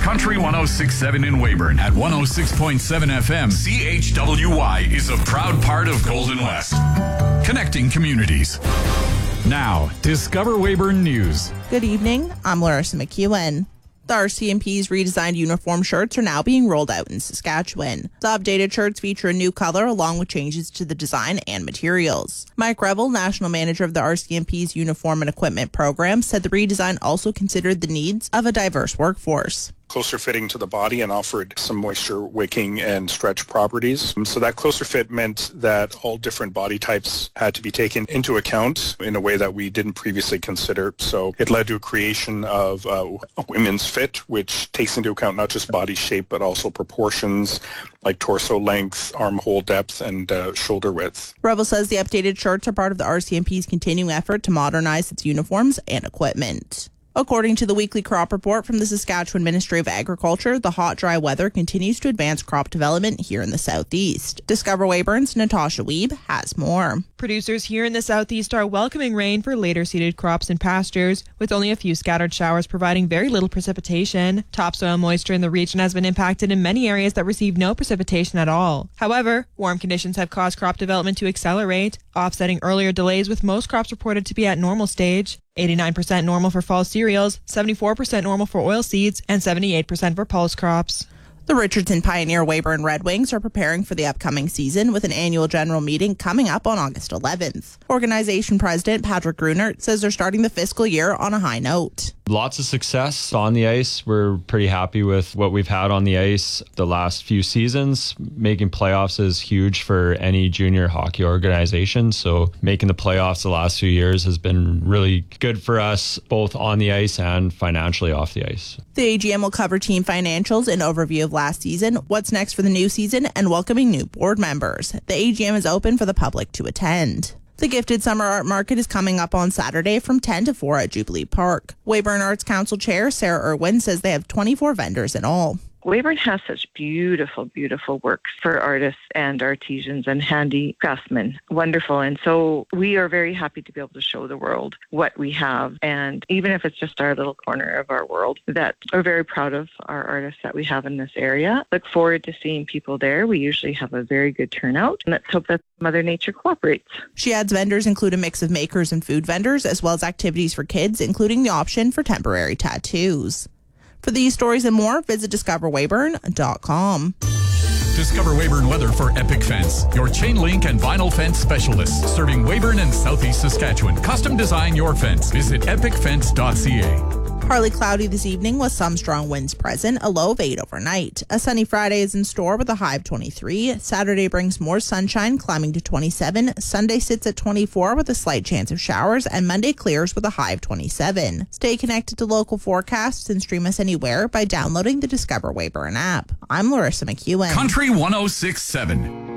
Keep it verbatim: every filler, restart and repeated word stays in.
Country one oh six point seven in Weyburn at one oh six point seven F M. C H W Y is a proud part of Golden West. Connecting communities. Now, Discover Weyburn News. Good evening. I'm Larissa McEwen. The R C M P's redesigned uniform shirts are now being rolled out in Saskatchewan. The updated shirts feature a new color along with changes to the design and materials. Mike Revel, national manager of the R C M P's Uniform and Equipment Program, said the redesign also considered the needs of a diverse workforce. Closer fitting to the body and offered some moisture wicking and stretch properties. So that closer fit meant that all different body types had to be taken into account in a way that we didn't previously consider. So it led to a creation of uh, a women's fit, which takes into account not just body shape, but also proportions like torso length, armhole depth, and uh, shoulder width. Revel says the updated shirts are part of the R C M P's continuing effort to modernize its uniforms and equipment. According to the weekly crop report from the Saskatchewan Ministry of Agriculture, the hot, dry weather continues to advance crop development here in the southeast. Discover Weyburn's Natasha Wiebe has more. Producers here in the southeast are welcoming rain for later seeded crops and pastures, with only a few scattered showers providing very little precipitation. Topsoil moisture in the region has been impacted in many areas that received no precipitation at all. However, warm conditions have caused crop development to accelerate, offsetting earlier delays, with most crops reported to be at normal stage. eighty-nine percent normal for fall cereals, seventy-four percent normal for oilseeds, and seventy-eight percent for pulse crops. The Richardson Pioneer Weyburn Red Wings are preparing for the upcoming season with an annual general meeting coming up on August eleventh. Organization President Patrick Grunert says they're starting the fiscal year on a high note. Lots of success on the ice. We're pretty happy with what we've had on the ice the last few seasons. Making playoffs is huge for any junior hockey organization. So making the playoffs the last few years has been really good for us, both on the ice and financially off the ice. The A G M will cover team financials, an overview of last season, what's next for the new season, and welcoming new board members. The A G M is open for the public to attend. The Gifted Summer Art Market is coming up on Saturday from ten to four at Jubilee Park. Weyburn Arts Council Chair Sarah Irwin says they have twenty-four vendors in all. Weyburn has such beautiful, beautiful works for artists and artisans and handy craftsmen. Wonderful. And so we are very happy to be able to show the world what we have. And even if it's just our little corner of our world, that we're very proud of our artists that we have in this area. Look forward to seeing people there. We usually have a very good turnout. And let's hope that Mother Nature cooperates. She adds vendors include a mix of makers and food vendors, as well as activities for kids, including the option for temporary tattoos. For these stories and more, visit discover weyburn dot com. Discover Weyburn weather for Epic Fence, your chain link and vinyl fence specialist, serving Weyburn and Southeast Saskatchewan. Custom design your fence. Visit epic fence dot c a. Partly cloudy this evening with some strong winds present, a low of eight overnight. A sunny Friday is in store with a high of twenty-three. Saturday brings more sunshine, climbing to twenty-seven. Sunday sits at twenty-four with a slight chance of showers, and Monday clears with a high of twenty-seven. Stay connected to local forecasts and stream us anywhere by downloading the Discover Weyburn app. I'm Larissa McEwen. Country one oh six point seven.